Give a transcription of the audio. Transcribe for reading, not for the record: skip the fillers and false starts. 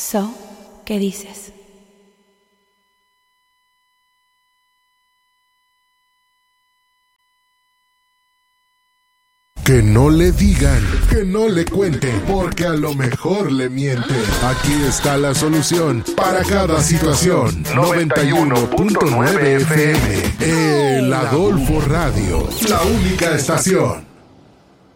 ¿Qué dices? Que no le digan, que no le cuenten, porque a lo mejor le mienten. Aquí está la solución para cada situación. 91.9 FM, El Adolfo Radio, la única estación.